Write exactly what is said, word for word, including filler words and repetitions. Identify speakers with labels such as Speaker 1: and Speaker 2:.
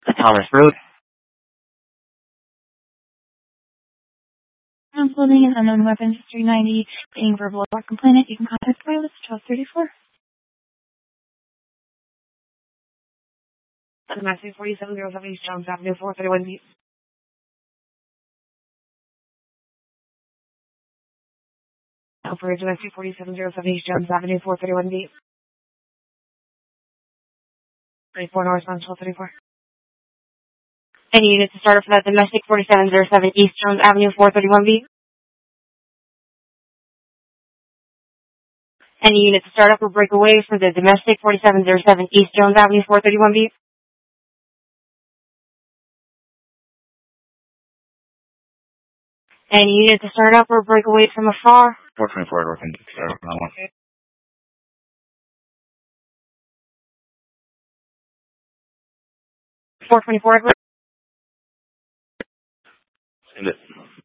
Speaker 1: Thomas Road.
Speaker 2: Holding an unknown weapons three ninety, being verbal or complainant. You can contact wireless twelve thirty-four.
Speaker 3: Domestic forty-seven oh seven East Jones Avenue, four thirty-one B. Operator domestic forty-seven oh seven East Jones Avenue, four thirty-one B. thirty-four North on twelve thirty-four.
Speaker 4: Any unit to start up for that domestic forty-seven oh seven East Jones Avenue, four thirty-one B. Any unit to start up or break away for the domestic forty-seven oh seven East Jones Avenue, four thirty-one B. Any unit to start up or break away from afar.
Speaker 1: four twenty-four, working. Start up on that one.
Speaker 4: four twenty-four,
Speaker 1: Send it.